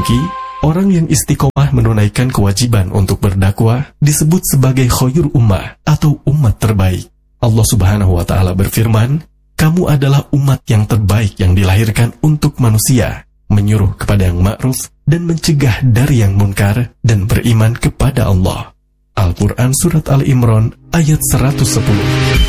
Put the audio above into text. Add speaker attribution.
Speaker 1: tinggi, orang yang istiqomah menunaikan kewajiban untuk berdakwah disebut sebagai khair ummah atau umat terbaik. Allah Subhanahu wa Ta'ala berfirman, "Kamu adalah umat yang terbaik yang dilahirkan untuk manusia, menyuruh kepada yang ma'ruf dan mencegah dari yang munkar dan beriman kepada Allah." Al-Quran Surat Al-Imran ayat 110.